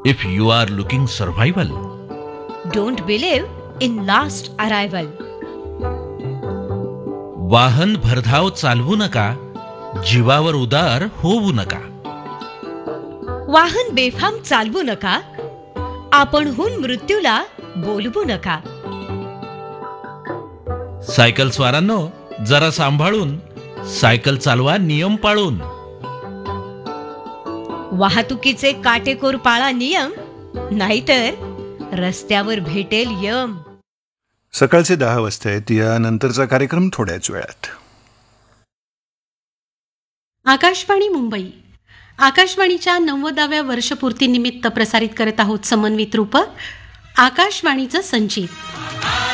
If you are looking survival, Don't believe in last arrival. वाहन भरधाव चालवू नका, जीवावर उदार होऊ नका. वाहन बेफाम चालवू नका, आपणहून मृत्यूला बोलवू नका. सायकल स्वारांनो, जरा सांभाळून सायकल चालवा, नियम पाळून. वाहतुकीचे काटेकोर पाळा नियम, नाहीतर रस्त्यावर भेटेल यम. सकाळचे 10 वाजता आहेत. यानंतरचा कार्यक्रम थोड्याच वेळात. आकाशवाणी मुंबई. आकाशवाणीच्या 90व्या वर्षपूर्तीनिमित्त प्रसारित करत आहोत समन्वित रूपक आकाशवाणीचं संचित.